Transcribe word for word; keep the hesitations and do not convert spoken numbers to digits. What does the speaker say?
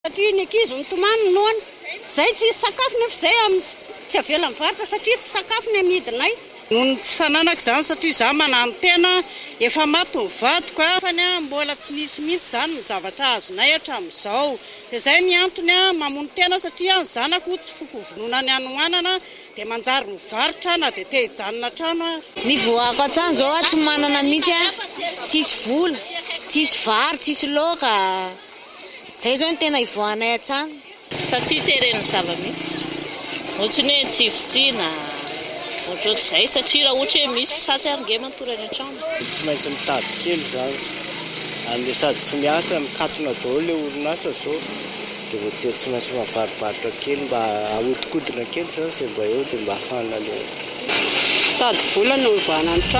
Satria ny ankizy mitomany noany zay tsy sakafo nefa zay tsy avela mivarotra satria tsy sakafo ny amidinay noho tsy fananako zany satria za manano tena efa maty ny vadiko afany mbola tsy nisy mihitsy zany ny zavatra azonay hatramin'izao dia zay ny antony mamono tena satria ny zanako tsy fokovonona ny anomanana dia manjary mivarotra na dia te hijanona trano ny voako an-trano zao tsy manana mihitsy tsisy vola tsisy vary tsisy laoka zay zao ny tena ivoanay an-trano satria terena zava-misy ohatrany hoe tsy fisina ohatr'izay satria raha ohatra hoe misy tsatsy arynge mantorany an-trano tsy maintsy mitady kely zany amin'ny sady tsy miasa mikatona daholo ilay orinasa zao dia voatery tsy maintsy mavarobarotra kely mba ahodikodina kely zany izay mba eo dia mba hafana ilay tady vola no ivana ny trano